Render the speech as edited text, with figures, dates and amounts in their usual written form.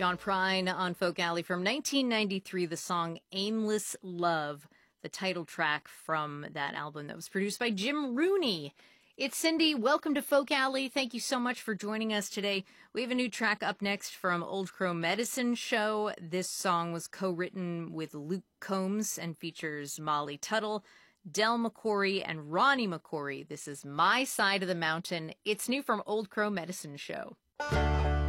John Prine on Folk Alley from 1993, the song Aimless Love, the title track from that album that was produced by Jim Rooney. It's Cindy. Welcome to Folk Alley. Thank you so much for joining us today. We have a new track up next from Old Crow Medicine Show. This song was co-written with Luke Combs and features Molly Tuttle, Del McCoury, and Ronnie McCoury. This is My Side of the Mountain. It's new from Old Crow Medicine Show.